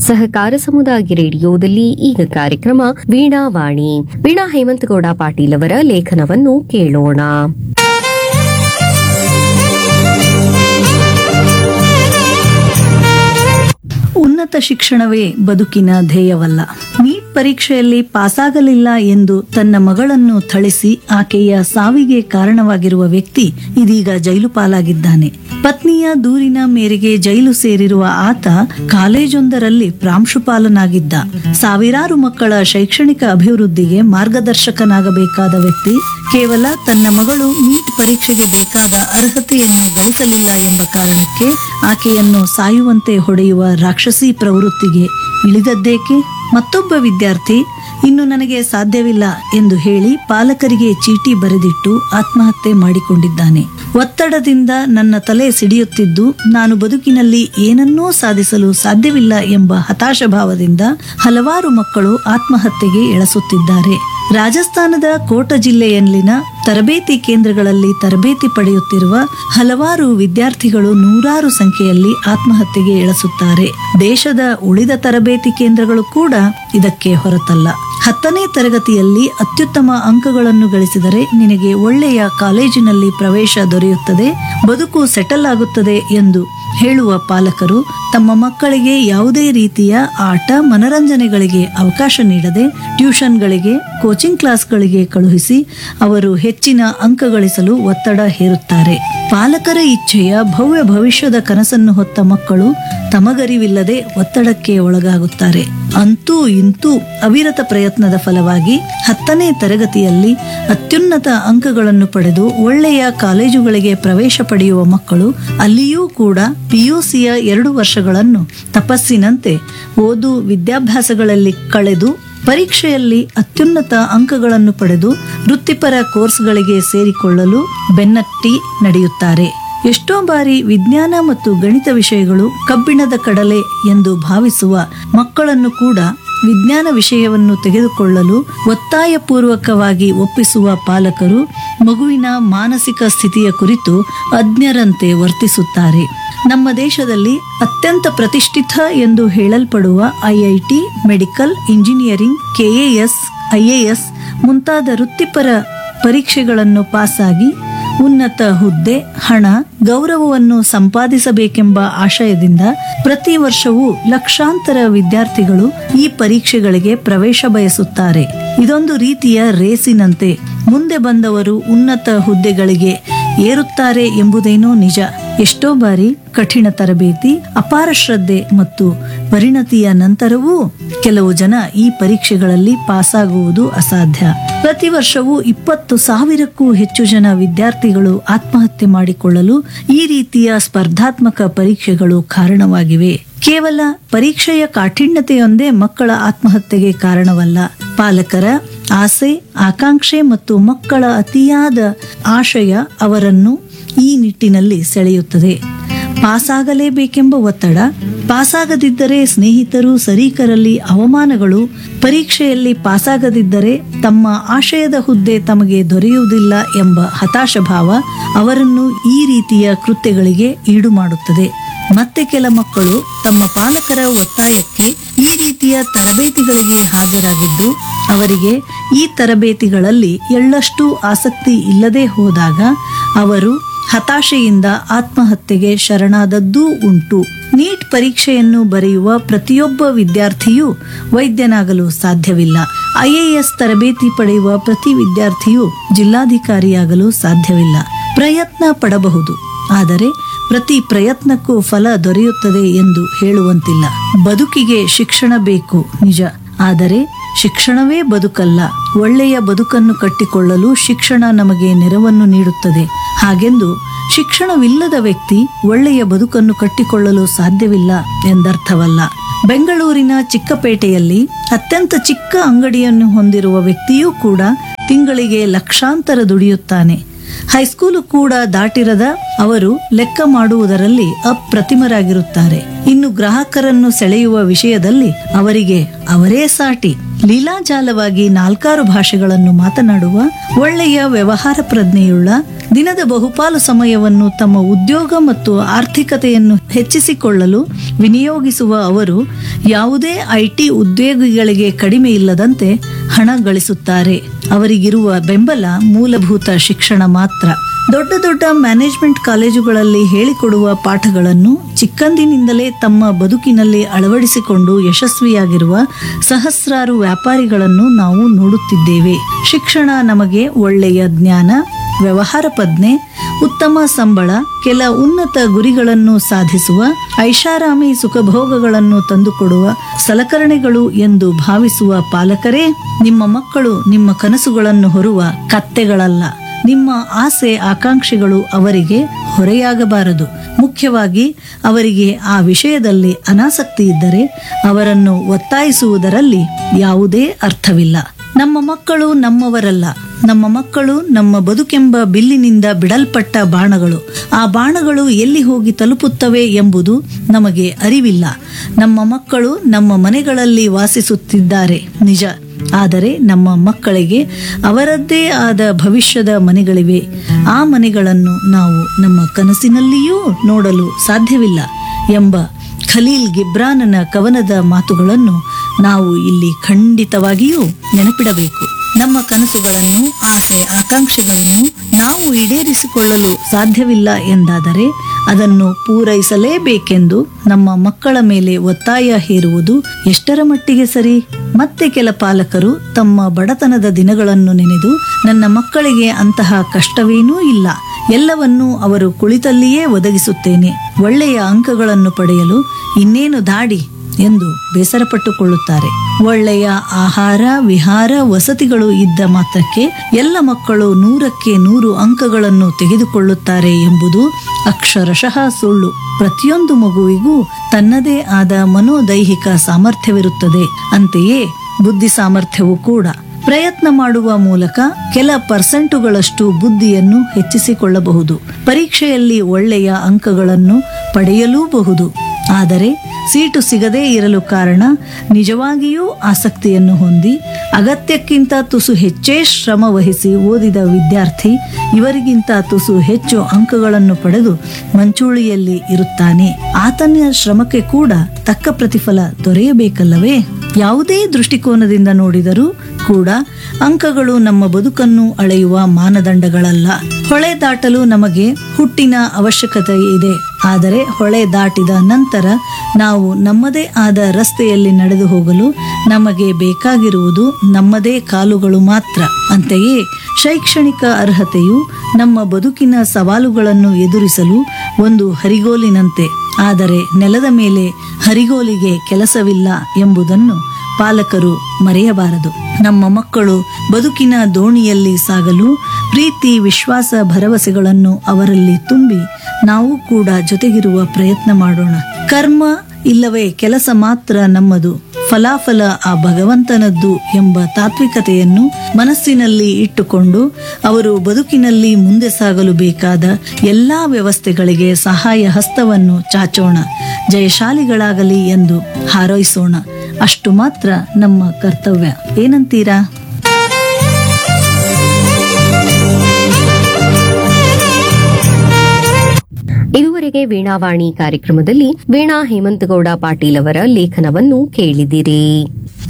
ಸಹಕಾರ ಸಮುದಾಯ ರೇಡಿಯೋದಲ್ಲಿ ಈಗ ಕಾರ್ಯಕ್ರಮ ವೀಣಾವಾಣಿ. ವೀಣಾ ಹೇಮಂತಗೌಡ ಪಾಟೀಲ್ ಅವರ ಲೇಖನವನ್ನು ಕೇಳೋಣ. ಉನ್ನತ ಶಿಕ್ಷಣವೇ ಬದುಕಿನ ಧ್ಯೇಯವಲ್ಲ. ನೀಟ್ ಪರೀಕ್ಷೆಯಲ್ಲಿ ಪಾಸಾಗಲಿಲ್ಲ ಎಂದು ತನ್ನ ಮಗಳನ್ನು ಥಳಿಸಿ ಆಕೆಯ ಸಾವಿಗೆ ಕಾರಣವಾಗಿರುವ ವ್ಯಕ್ತಿ ಇದೀಗ ಜೈಲು ಪಾಲಾಗಿದ್ದಾನೆ. ಪತ್ನಿಯ ದೂರಿನ ಮೇರೆಗೆ ಜೈಲು ಸೇರಿರುವ ಆತ ಕಾಲೇಜೊಂದರಲ್ಲಿ ಪ್ರಾಂಶುಪಾಲನಾಗಿದ್ದ. ಸಾವಿರಾರು ಮಕ್ಕಳ ಶೈಕ್ಷಣಿಕ ಅಭಿವೃದ್ಧಿಗೆ ಮಾರ್ಗದರ್ಶಕನಾಗಬೇಕಾದ ವ್ಯಕ್ತಿ ಕೇವಲ ತನ್ನ ಮಗಳು ನೀಟ್ ಪರೀಕ್ಷೆಗೆ ಬೇಕಾದ ಅರ್ಹತೆಯನ್ನು ಗಳಿಸಲಿಲ್ಲ ಎಂಬ ಕಾರಣಕ್ಕೆ ಆಕೆಯನ್ನು ಸಾಯುವಂತೆ ಹೊಡೆಯುವ ರಾಕ್ಷಸಿ ಪ್ರವೃತ್ತಿಗೆ ಇಳಿದದ್ದೇಕೆ? ಮತ್ತೊಬ್ಬ ವಿದ್ಯಾರ್ಥಿ ಇನ್ನು ನನಗೆ ಸಾಧ್ಯವಿಲ್ಲ ಎಂದು ಹೇಳಿ ಪಾಲಕರಿಗೆ ಚೀಟಿ ಬರೆದಿಟ್ಟು ಆತ್ಮಹತ್ಯೆ ಮಾಡಿಕೊಂಡಿದ್ದಾನೆ. ಒತ್ತಡದಿಂದ ನನ್ನ ತಲೆ ಸಿಡಿಯುತ್ತಿದ್ದು ನಾನು ಬದುಕಿನಲ್ಲಿ ಏನನ್ನೂ ಸಾಧಿಸಲು ಸಾಧ್ಯವಿಲ್ಲ ಎಂಬ ಹತಾಶ ಭಾವದಿಂದ ಹಲವಾರು ಮಕ್ಕಳು ಆತ್ಮಹತ್ಯೆಗೆ ಎಳಸುತ್ತಿದ್ದಾರೆ. ರಾಜಸ್ಥಾನದ ಕೋಟ ಜಿಲ್ಲೆಯಲ್ಲಿನ ತರಬೇತಿ ಕೇಂದ್ರಗಳಲ್ಲಿ ತರಬೇತಿ ಪಡೆಯುತ್ತಿರುವ ಹಲವಾರು ವಿದ್ಯಾರ್ಥಿಗಳು ನೂರಾರು ಸಂಖ್ಯೆಯಲ್ಲಿ ಆತ್ಮಹತ್ಯೆಗೆ ಎಳಸುತ್ತಾರೆ. ದೇಶದ ಉಳಿದ ತರಬೇತಿ ಕೇಂದ್ರಗಳು ಕೂಡ ಇದಕ್ಕೆ ಹೊರತಲ್ಲ. 10ನೇ ತರಗತಿಯಲ್ಲಿ ಅತ್ಯುತ್ತಮ ಅಂಕಗಳನ್ನು ಗಳಿಸಿದರೆ ನಿನಗೆ ಒಳ್ಳೆಯ ಕಾಲೇಜಿನಲ್ಲಿ ಪ್ರವೇಶ ದೊರೆಯುತ್ತದೆ, ಬದುಕು ಸೆಟಲ್ ಆಗುತ್ತದೆ ಎಂದು ಹೇಳುವ ಪಾಲಕರು ತಮ್ಮ ಮಕ್ಕಳಿಗೆ ಯಾವುದೇ ರೀತಿಯ ಆಟ ಮನರಂಜನೆಗಳಿಗೆ ಅವಕಾಶ ನೀಡದೆ ಟ್ಯೂಷನ್ಗಳಿಗೆ, ಕೋಚಿಂಗ್ ಕ್ಲಾಸ್ಗಳಿಗೆ ಕಳುಹಿಸಿ ಅವರು ಹೆಚ್ಚಿನ ಅಂಕ ಗಳಿಸಲು ಒತ್ತಡ ಹೇರುತ್ತಾರೆ. ಪಾಲಕರ ಇಚ್ಛೆಯ ಭವ್ಯ ಭವಿಷ್ಯದ ಕನಸನ್ನು ಹೊತ್ತ ಮಕ್ಕಳು ತಮಗರಿವಿಲ್ಲದೆ ಒತ್ತಡಕ್ಕೆ ಒಳಗಾಗುತ್ತಾರೆ. ಅಂತೂ ಇಂತೂ ಅವಿರತ ಪ್ರಯತ್ನದ ಫಲವಾಗಿ 10ನೇ ತರಗತಿಯಲ್ಲಿ ಅತ್ಯುನ್ನತ ಅಂಕಗಳನ್ನು ಪಡೆದು ಒಳ್ಳೆಯ ಕಾಲೇಜುಗಳಿಗೆ ಪ್ರವೇಶ ಪಡೆಯುವ ಮಕ್ಕಳು ಅಲ್ಲಿಯೂ ಕೂಡ ಪಿಯುಸಿಯ 2 ವರ್ಷಗಳನ್ನು ತಪಸ್ಸಿನಂತೆ ಓದು ವಿದ್ಯಾಭ್ಯಾಸಗಳಲ್ಲಿ ಕಳೆದು ಪರೀಕ್ಷೆಯಲ್ಲಿ ಅತ್ಯುನ್ನತ ಅಂಕಗಳನ್ನು ಪಡೆದು ವೃತ್ತಿಪರ ಕೋರ್ಸ್ಗಳಿಗೆ ಸೇರಿಕೊಳ್ಳಲು ಬೆನ್ನಟ್ಟಿ ನಡೆಯುತ್ತಾರೆ. ಎಷ್ಟೋ ಬಾರಿ ವಿಜ್ಞಾನ ಮತ್ತು ಗಣಿತ ವಿಷಯಗಳು ಕಬ್ಬಿಣದ ಕಡಲೆ ಎಂದು ಭಾವಿಸುವ ಮಕ್ಕಳನ್ನು ಕೂಡ ವಿಜ್ಞಾನ ವಿಷಯವನ್ನು ತೆಗೆದುಕೊಳ್ಳಲು ಒತ್ತಾಯಪೂರ್ವಕವಾಗಿ ಒಪ್ಪಿಸುವ ಪಾಲಕರು ಮಗುವಿನ ಮಾನಸಿಕ ಸ್ಥಿತಿಯ ಕುರಿತು ಅಜ್ಞರಂತೆ ವರ್ತಿಸುತ್ತಾರೆ. ನಮ್ಮ ದೇಶದಲ್ಲಿ ಅತ್ಯಂತ ಪ್ರತಿಷ್ಠಿತ ಎಂದು ಹೇಳಲ್ಪಡುವ IIT, medical, engineering, KAS, IAS ಮುಂತಾದ ವೃತ್ತಿಪರ ಪರೀಕ್ಷೆಗಳನ್ನು ಪಾಸಾಗಿ ಉನ್ನತ ಹುದ್ದೆ, ಹಣ, ಗೌರವವನ್ನು ಸಂಪಾದಿಸಬೇಕೆಂಬ ಆಶಯದಿಂದ ಪ್ರತಿ ವರ್ಷವೂ ಲಕ್ಷಾಂತರ ವಿದ್ಯಾರ್ಥಿಗಳು ಈ ಪರೀಕ್ಷೆಗಳಿಗೆ ಪ್ರವೇಶ ಬಯಸುತ್ತಾರೆ. ಇದೊಂದು ರೀತಿಯ ರೇಸಿನಂತೆ ಮುಂದೆ ಬಂದವರು ಉನ್ನತ ಹುದ್ದೆಗಳಿಗೆ ಏರುತ್ತಾರೆ ಎಂಬುದೇನೋ ನಿಜ. ಎಷ್ಟೋ ಬಾರಿ ಕಠಿಣ ತರಬೇತಿ, ಅಪಾರ ಶ್ರದ್ಧೆ ಮತ್ತು ಪರಿಣತಿಯ ನಂತರವೂ ಕೆಲವು ಜನ ಈ ಪರೀಕ್ಷೆಗಳಲ್ಲಿ ಪಾಸಾಗುವುದು ಅಸಾಧ್ಯ. ಪ್ರತಿ ವರ್ಷವೂ 20,000ಕ್ಕೂ ಹೆಚ್ಚು ಜನ ವಿದ್ಯಾರ್ಥಿಗಳು ಆತ್ಮಹತ್ಯೆ ಮಾಡಿಕೊಳ್ಳಲು ಈ ರೀತಿಯ ಸ್ಪರ್ಧಾತ್ಮಕ ಪರೀಕ್ಷೆಗಳು ಕಾರಣವಾಗಿವೆ. ಕೇವಲ ಪರೀಕ್ಷೆಯ ಕಾಠಿಣ್ಯತೆಯೊಂದೇ ಮಕ್ಕಳ ಆತ್ಮಹತ್ಯೆಗೆ ಕಾರಣವಲ್ಲ. ಪಾಲಕರ ಆಸೆ, ಆಕಾಂಕ್ಷೆ ಮತ್ತು ಮಕ್ಕಳ ಅತಿಯಾದ ಆಶಯ ಅವರನ್ನು ಈ ನಿಟ್ಟಿನಲ್ಲಿ ಸೆಳೆಯುತ್ತದೆ. ಪಾಸಾಗಲೇಬೇಕೆಂಬ ಒತ್ತಡ, ಪಾಸಾಗದಿದ್ದರೆ ಸ್ನೇಹಿತರು ಸರೀಕರಲ್ಲಿ ಅವಮಾನಗಳು, ಪರೀಕ್ಷೆಯಲ್ಲಿ ಪಾಸಾಗದಿದ್ದರೆ ತಮ್ಮ ಆಶಯದ ಹುದ್ದೆ ತಮಗೆ ದೊರೆಯುವುದಿಲ್ಲ ಎಂಬ ಹತಾಶ ಭಾವ ಅವರನ್ನು ಈ ರೀತಿಯ ಕೃತ್ಯಗಳಿಗೆ ಈಡು ಮಾಡುತ್ತದೆ. ಮತ್ತೆ ಕೆಲ ಮಕ್ಕಳು ತಮ್ಮ ಪಾಲಕರ ಒತ್ತಾಯಕ್ಕೆ ಈ ರೀತಿಯ ತರಬೇತಿಗಳಿಗೆ ಹಾಜರಾಗಿದ್ದು ಅವರಿಗೆ ಈ ತರಬೇತಿಗಳಲ್ಲಿ ಎಳ್ಳಷ್ಟು ಆಸಕ್ತಿ ಇಲ್ಲದೆ ಹೋದಾಗ ಅವರು ಹತಾಶೆಯಿಂದ ಆತ್ಮಹತ್ಯೆಗೆ ಶರಣಾದದ್ದೂ ಉಂಟು. ನೀಟ್ ಪರೀಕ್ಷೆಯನ್ನು ಬರೆಯುವ ಪ್ರತಿಯೊಬ್ಬ ವಿದ್ಯಾರ್ಥಿಯೂ ವೈದ್ಯನಾಗಲು ಸಾಧ್ಯವಿಲ್ಲ. ಐಎಎಸ್ ತರಬೇತಿ ಪಡೆಯುವ ಪ್ರತಿ ವಿದ್ಯಾರ್ಥಿಯೂ ಜಿಲ್ಲಾಧಿಕಾರಿಯಾಗಲು ಸಾಧ್ಯವಿಲ್ಲ. ಪ್ರಯತ್ನ ಪಡಬಹುದು, ಆದರೆ ಪ್ರತಿ ಪ್ರಯತ್ನಕ್ಕೂ ಫಲ ದೊರೆಯುತ್ತದೆ ಎಂದು ಹೇಳುವಂತಿಲ್ಲ. ಬದುಕಿಗೆ ಶಿಕ್ಷಣ ಬೇಕು ನಿಜ, ಆದರೆ ಶಿಕ್ಷಣವೇ ಬದುಕಲ್ಲ. ಒಳ್ಳೆಯ ಬದುಕನ್ನು ಕಟ್ಟಿಕೊಳ್ಳಲು ಶಿಕ್ಷಣ ನಮಗೆ ನೆರವನ್ನು ನೀಡುತ್ತದೆ. ಹಾಗೆಂದು ಶಿಕ್ಷಣವಿಲ್ಲದ ವ್ಯಕ್ತಿ ಒಳ್ಳೆಯ ಬದುಕನ್ನು ಕಟ್ಟಿಕೊಳ್ಳಲು ಸಾಧ್ಯವಿಲ್ಲ ಎಂದರ್ಥವಲ್ಲ. ಬೆಂಗಳೂರಿನ ಚಿಕ್ಕಪೇಟೆಯಲ್ಲಿ ಅತ್ಯಂತ ಚಿಕ್ಕ ಅಂಗಡಿಯನ್ನು ಹೊಂದಿರುವ ವ್ಯಕ್ತಿಯೂ ಕೂಡ ತಿಂಗಳಿಗೆ ಲಕ್ಷಾಂತರ ದುಡಿಯುತ್ತಾನೆ. ಹೈಸ್ಕೂಲು ಕೂಡ ದಾಟಿರದ ಅವರು ಲೆಕ್ಕ ಮಾಡುವುದರಲ್ಲಿ ಅಪ್ರತಿಮರಾಗಿರುತ್ತಾರೆ. ಇನ್ನು ಗ್ರಾಹಕರನ್ನು ಸೆಳೆಯುವ ವಿಷಯದಲ್ಲಿ ಅವರಿಗೆ ಅವರೇ ಸಾಟಿ. ಲೀಲಾಜಾಲವಾಗಿ 4 ಭಾಷೆಗಳನ್ನು ಮಾತನಾಡುವ ಒಳ್ಳೆಯ ವ್ಯವಹಾರ ಪ್ರಜ್ಞೆಯುಳ್ಳ, ದಿನದ ಬಹುಪಾಲು ಸಮಯವನ್ನು ತಮ್ಮ ಉದ್ಯೋಗ ಮತ್ತು ಆರ್ಥಿಕತೆಯನ್ನು ಹೆಚ್ಚಿಸಿಕೊಳ್ಳಲು ವಿನಿಯೋಗಿಸುವ ಅವರು ಯಾವುದೇ ಐಟಿ ಉದ್ಯೋಗಿಗಳಿಗೆ ಕಡಿಮೆ ಇಲ್ಲದಂತೆ ಹಣ ಗಳಿಸುತ್ತಾರೆ. ಅವರಿಗಿರುವ ಬೆಂಬಲ ಮೂಲಭೂತ ಶಿಕ್ಷಣ ಮಾತ್ರ. ದೊಡ್ಡ ದೊಡ್ಡ ಮ್ಯಾನೇಜ್ಮೆಂಟ್ ಕಾಲೇಜುಗಳಲ್ಲಿ ಹೇಳಿಕೊಡುವ ಪಾಠಗಳನ್ನು ಚಿಕ್ಕಂದಿನಿಂದಲೇ ತಮ್ಮ ಬದುಕಿನಲ್ಲಿ ಅಳವಡಿಸಿಕೊಂಡು ಯಶಸ್ವಿಯಾಗಿರುವ ಸಹಸ್ರಾರು ವ್ಯಾಪಾರಿಗಳನ್ನು ನಾವು ನೋಡುತ್ತಿದ್ದೇವೆ. ಶಿಕ್ಷಣ ನಮಗೆ ಒಳ್ಳೆಯ ಜ್ಞಾನ, ವ್ಯವಹಾರ ಪ್ರಜ್ಞೆ, ಉತ್ತಮ ಸಂಬಳ, ಕೆಲ ಉನ್ನತ ಗುರಿಗಳನ್ನು ಸಾಧಿಸುವ, ಐಷಾರಾಮಿ ಸುಖಭೋಗಗಳನ್ನು ತಂದುಕೊಡುವ ಸಲಕರಣೆಗಳು ಎಂದು ಭಾವಿಸುವ ಪಾಲಕರೇ, ನಿಮ್ಮ ಮಕ್ಕಳು ನಿಮ್ಮ ಕನಸುಗಳನ್ನು ಹೊರುವ ಕತ್ತೆಗಳಲ್ಲ. ನಿಮ್ಮ ಆಸೆ ಆಕಾಂಕ್ಷೆಗಳು ಅವರಿಗೆ ಹೊರೆಯಾಗಬಾರದು. ಮುಖ್ಯವಾಗಿ ಅವರಿಗೆ ಆ ವಿಷಯದಲ್ಲಿ ಅನಾಸಕ್ತಿ ಇದ್ದರೆ ಅವರನ್ನು ಒತ್ತಾಯಿಸುವುದರಲ್ಲಿ ಯಾವುದೇ ಅರ್ಥವಿಲ್ಲ. ನಮ್ಮ ಮಕ್ಕಳು ನಮ್ಮವರಲ್ಲ. ನಮ್ಮ ಮಕ್ಕಳು ನಮ್ಮ ಬದುಕೆಂಬ ಬಿಲ್ಲಿನಿಂದ ಬಿಡಲ್ಪಟ್ಟ ಬಾಣಗಳು. ಆ ಬಾಣಗಳು ಎಲ್ಲಿ ಹೋಗಿ ತಲುಪುತ್ತವೆ ಎಂಬುದು ನಮಗೆ ಅರಿವಿಲ್ಲ. ನಮ್ಮ ಮಕ್ಕಳು ನಮ್ಮ ಮನೆಗಳಲ್ಲಿ ವಾಸಿಸುತ್ತಿದ್ದಾರೆ ನಿಜ, ಆದರೆ ನಮ್ಮ ಮಕ್ಕಳಿಗೆ ಅವರದ್ದೇ ಆದ ಭವಿಷ್ಯದ ಮನೆಗಳಿವೆ. ಆ ಮನೆಗಳನ್ನು ನಾವು ನಮ್ಮ ಕನಸಿನಲ್ಲಿಯೂ ನೋಡಲು ಸಾಧ್ಯವಿಲ್ಲ ಎಂಬ ಖಲೀಲ್ ಗಿಬ್ರಾನನ ಕವನದ ಮಾತುಗಳನ್ನು ನಾವು ಇಲ್ಲಿ ಖಂಡಿತವಾಗಿಯೂ ನೆನಪಿಡಬೇಕು. ನಮ್ಮ ಕನಸುಗಳನ್ನು, ಆಸೆ ಆಕಾಂಕ್ಷೆಗಳನ್ನು ನಾವು ಈಡೇರಿಸಿಕೊಳ್ಳಲು ಸಾಧ್ಯವಿಲ್ಲ ಎಂದಾದರೆ ಅದನ್ನು ಪೂರೈಸಲೇಬೇಕೆಂದು ನಮ್ಮ ಮಕ್ಕಳ ಮೇಲೆ ಒತ್ತಾಯ ಹೇರುವುದು ಎಷ್ಟರ ಮಟ್ಟಿಗೆ ಸರಿ? ಮತ್ತೆ ಕೆಲ ಪಾಲಕರು ತಮ್ಮ ಬಡತನದ ದಿನಗಳನ್ನು ನೆನೆದು, ನನ್ನ ಮಕ್ಕಳಿಗೆ ಅಂತಹ ಕಷ್ಟವೇನೂ ಇಲ್ಲ, ಎಲ್ಲವನ್ನೂ ಅವರು ಕುಳಿತಲ್ಲಿಯೇ ಒದಗಿಸುತ್ತೇನೆ, ಒಳ್ಳೆಯ ಅಂಕಗಳನ್ನು ಪಡೆಯಲು ಇನ್ನೇನು ದಾಡಿ ಎಂದು ಬೇಸರಪಟ್ಟುಕೊಳ್ಳುತ್ತಾರೆ. ಒಳ್ಳೆಯ ಆಹಾರ, ವಿಹಾರ, ವಸತಿಗಳು ಇದ್ದ ಮಾತ್ರಕ್ಕೆ ಎಲ್ಲ ಮಕ್ಕಳು 100ಕ್ಕೆ 100 ಅಂಕಗಳನ್ನು ತೆಗೆದುಕೊಳ್ಳುತ್ತಾರೆ ಎಂಬುದು ಅಕ್ಷರಶಃ ಸುಳ್ಳು. ಪ್ರತಿಯೊಂದು ಮಗುವಿಗೂ ತನ್ನದೇ ಆದ ಮನೋದೈಹಿಕ ಸಾಮರ್ಥ್ಯವಿರುತ್ತದೆ. ಅಂತೆಯೇ ಬುದ್ಧಿ ಸಾಮರ್ಥ್ಯವೂ ಕೂಡ. ಪ್ರಯತ್ನ ಮಾಡುವ ಮೂಲಕ ಕೆಲ ಪರ್ಸೆಂಟುಗಳಷ್ಟು ಬುದ್ಧಿಯನ್ನು ಹೆಚ್ಚಿಸಿಕೊಳ್ಳಬಹುದು. ಪರೀಕ್ಷೆಯಲ್ಲಿ ಒಳ್ಳೆಯ ಅಂಕಗಳನ್ನು ಪಡೆಯಲೂಬಹುದು. ಆದರೆ ಸೀಟು ಸಿಗದೇ ಇರಲು ಕಾರಣ ನಿಜವಾಗಿಯೂ ಆಸಕ್ತಿಯನ್ನು ಹೊಂದಿ ಅಗತ್ಯಕ್ಕಿಂತ ತುಸು ಹೆಚ್ಚೇ ಶ್ರಮ ವಹಿಸಿ ಓದಿದ ವಿದ್ಯಾರ್ಥಿ ಇವರಿಗಿಂತ ತುಸು ಹೆಚ್ಚು ಅಂಕಗಳನ್ನು ಪಡೆದು ಮಂಚೂಳಿಯಲ್ಲಿ ಇರುತ್ತಾನೆ. ಆತನ ಶ್ರಮಕ್ಕೆ ಕೂಡ ತಕ್ಕ ಪ್ರತಿಫಲ ದೊರೆಯಬೇಕಲ್ಲವೇ? ಯಾವುದೇ ದೃಷ್ಟಿಕೋನದಿಂದ ನೋಡಿದರೂ ಕೂಡ ಅಂಕಗಳು ನಮ್ಮ ಬದುಕನ್ನು ಅಳೆಯುವ ಮಾನದಂಡಗಳಲ್ಲ. ಹೊಳೆ ದಾಟಲು ನಮಗೆ ಹುಟ್ಟಿನ ಅವಶ್ಯಕತೆ ಇದೆ. ಆದರೆ ಹೊಳೆ ದಾಟಿದ ನಂತರ ನಾವು ನಮ್ಮದೇ ಆದ ರಸ್ತೆಯಲ್ಲಿ ನಡೆದು ಹೋಗಲು ನಮಗೆ ಬೇಕಾಗಿರುವುದು ನಮ್ಮದೇ ಕಾಲುಗಳು ಮಾತ್ರ. ಅಂತೆಯೇ ಶೈಕ್ಷಣಿಕ ಅರ್ಹತೆಯು ನಮ್ಮ ಬದುಕಿನ ಸವಾಲುಗಳನ್ನು ಎದುರಿಸಲು ಒಂದು ಹರಿಗೋಲಿನಂತೆ. ಆದರೆ ನೆಲದ ಮೇಲೆ ಹರಿಗೋಲಿಗೆ ಕೆಲಸವಿಲ್ಲ ಎಂಬುದನ್ನು ಪಾಲಕರು ಮರೆಯಬಾರದು. ನಮ್ಮ ಮಕ್ಕಳು ಬದುಕಿನ ದೋಣಿಯಲ್ಲಿ ಸಾಗಲು ಪ್ರೀತಿ, ವಿಶ್ವಾಸ, ಭರವಸೆಗಳನ್ನು ಅವರಲ್ಲಿ ತುಂಬಿ ನಾವು ಕೂಡ ಜೊತೆಗಿರುವ ಪ್ರಯತ್ನ ಮಾಡೋಣ. ಕರ್ಮ ಇಲ್ಲವೇ ಕೆಲಸ ಮಾತ್ರ ನಮ್ಮದು, ಫಲಾಫಲ ಆ ಭಗವಂತನದ್ದು ಎಂಬ ತಾತ್ವಿಕತೆಯನ್ನು ಮನಸ್ಸಿನಲ್ಲಿ ಇಟ್ಟುಕೊಂಡು ಅವರು ಬದುಕಿನಲ್ಲಿ ಮುಂದೆ ಸಾಗಲು ಬೇಕಾದ ಎಲ್ಲಾ ವ್ಯವಸ್ಥೆಗಳಿಗೆ ಸಹಾಯ ಹಸ್ತವನ್ನು ಚಾಚೋಣ. ಜಯಶಾಲಿಗಳಾಗಲಿ ಎಂದು ಹಾರೈಸೋಣ. ಅಷ್ಟು ಮಾತ್ರ ನಮ್ಮ ಕರ್ತವ್ಯ. ಏನಂತೀರಾ? ಇದುವರೆಗೆ ವೀಣಾವಾಣಿ ಕಾರ್ಯಕ್ರಮದಲ್ಲಿ ವೀಣಾ ಹೇಮಂತಗೌಡ ಪಾಟೀಲ್ ಅವರ ಲೇಖನವನ್ನು ಕೇಳಿದಿರಿ.